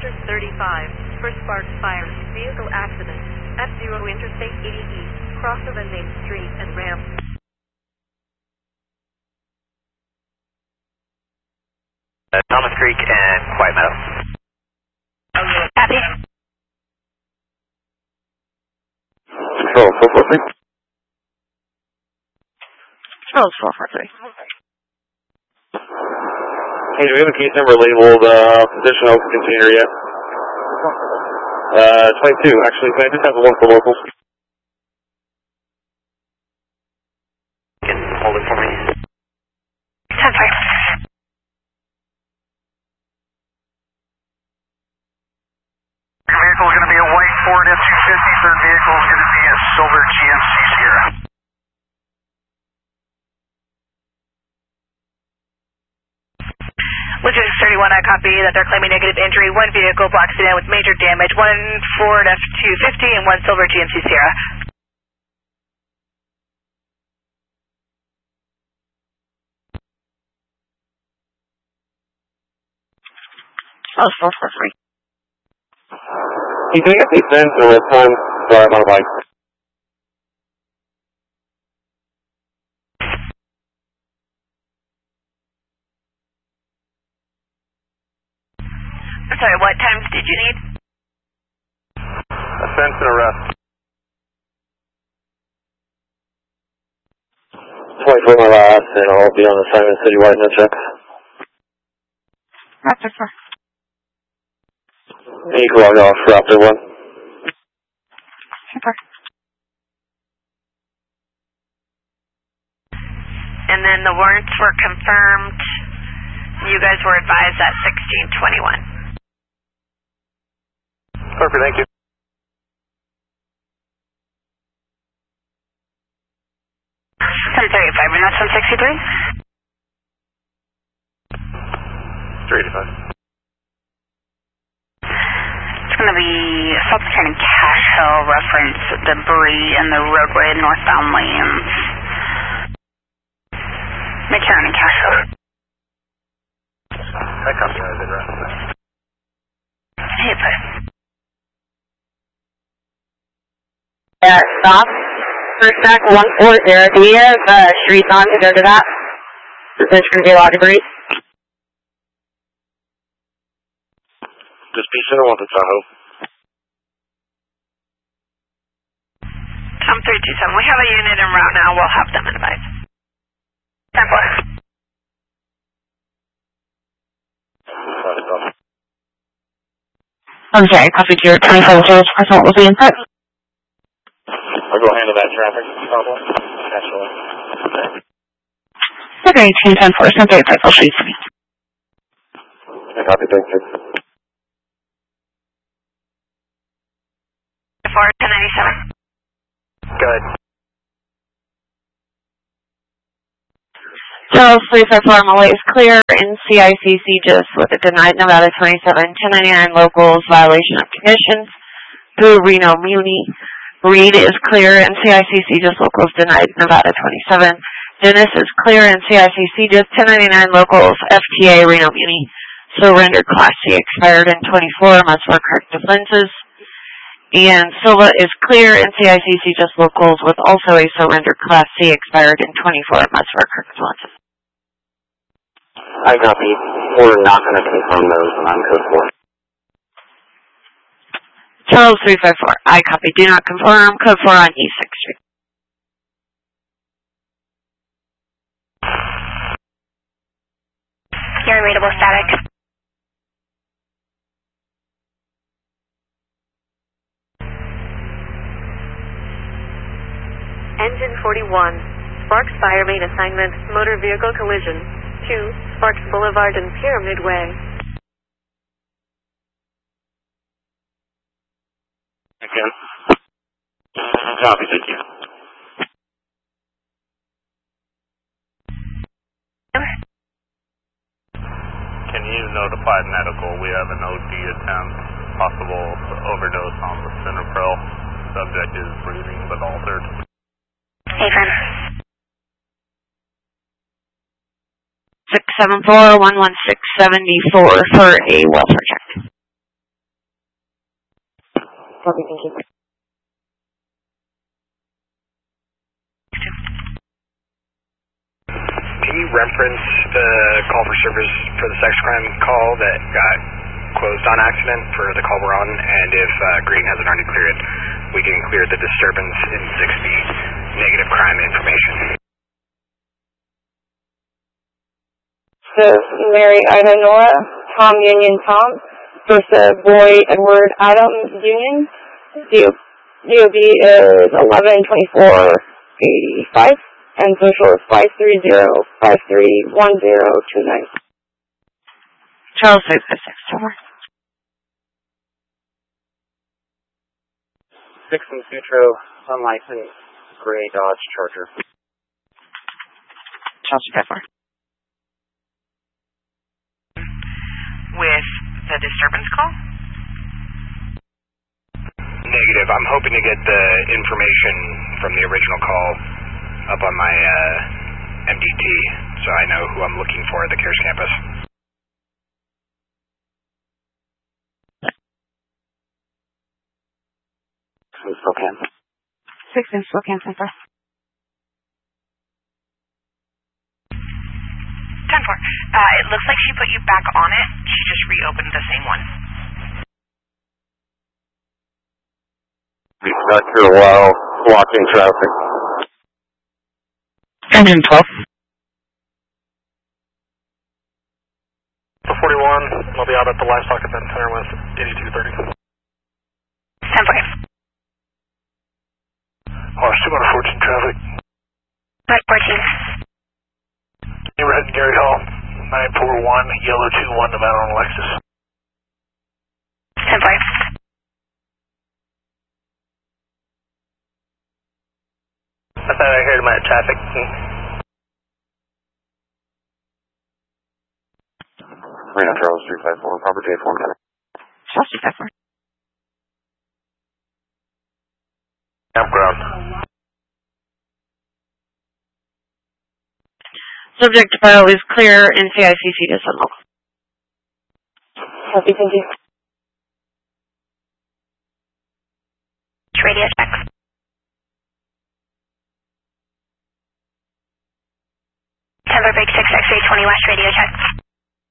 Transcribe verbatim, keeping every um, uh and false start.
District thirty-five, for Sparks Fire, vehicle accident, F zero Interstate eighty East, cross of the main street and ramp. Uh, Thomas Creek and Quiet Meadow. Copy. Control four four three. Control four four three. Hey, do we have a case number labeled uh, position open container yet? Uh, twenty-two, actually. Can I just have the one for locals? You can hold it for me. ten five. Vehicle is going to be a white Ford F two fifty. Third vehicle is going to be a silver G M C Sierra. Wizard thirty-one, I copy that they're claiming negative injury. One vehicle block sedan with major damage. One Ford F two fifty and one silver G M C Sierra. Oh, four four three. Hey, can we get these sends in real time? Sorry, I'm on a bike. I'm sorry, what times did you need? A sense and arrest. twenty-four my last, and I'll be on assignment citywide, no checks. Raptor four. Equal log off, Raptor one. Super. And then the warrants were confirmed. You guys were advised at sixteen twenty-one. Perfect, thank you. ten thirty-five, and that's one sixty-three? three eighty-five. It's going to be South McCarran Cash Hill reference debris in the roadway northbound lanes. McCarran and Cash Hill. I copy that address. Hey, bud. Yeah, stop. First back one four zero. Do we have uh, streets on to go to that? There's going to be a lot of debris. Just be center one to Tahoe. Tom three two seven, we have a unit en route now. We'll have them advised. ten four. I'm sorry, copy to your twenty-five zeros. Present will be in front. I'll go handle that traffic problem. Actually. Okay, eighteen ten four, ten thirty-five, I'll shoot for me. I copy, thank you. four ten ninety-seven. Good. Charles three five four, Malay is clear in C I C C just with a denied Nevada twenty-seven, ten ninety-nine locals, violation of conditions. Through Reno Muni. Reed is clear in C I C C just locals, denied Nevada twenty-seven. Dennis is clear in C I C C just ten ninety-nine locals, F T A Reno Muni. Surrendered Class C expired in twenty-four, must wear corrective lenses. And Silva is clear in C I C C just locals with also a surrendered Class C expired in twenty-four, must wear corrective lenses. I copy. We're not going to confirm those on code four. Charles three five four, I copy. Do not confirm. Code four on E six Street. You're readable static. Engine forty-one, Sparks Fire main assignment, motor vehicle collision. two, Sparks Boulevard and Pyramid Way. Again. Copy, thank you. Can you notify medical? We have an O D attempt, possible overdose on the Cinepril. Subject is breathing but altered. Hey, friend. six seven four, one one six seven four for a welfare check. Copy, thank you. Can you reference the call for service for the sex crime call that got closed on accident for the call we're on, and if uh, Green hasn't already cleared it, we can clear the disturbance in sixty negative crime information. So, Mary Ida Nora, Tom Union Tom, versus Boy Edward Adam Union. D O B is eleven twenty-four eighty-five, and social is five three zero five three one zero two nine. Charles six five six, over. Six in Sutro, unlicensed, gray Dodge Charger. Charles five four. With the disturbance call? Negative. I'm hoping to get the information from the original call up on my uh, M D T, so I know who I'm looking for at the CARES campus. In Spokane. Six in Spokane Center. ten four. Uh, it looks like she put you back on it. She just reopened the same one. We stuck here a while, blocking traffic. Engine twelve. For forty-one, I'll be out at the livestock event center with eighty-two thirty. ten five. Horse two hundred fourteen traffic. Right, fourteen. Neighborhood Gary Hall, nine four one, yellow two one, Nevada on Lexus. ten five. I thought I heard him at traffic. Reno Charles three five four, proper J four. Charles three five four. Campground. Subject file is clear in C I C C to send local. Copy, thank you.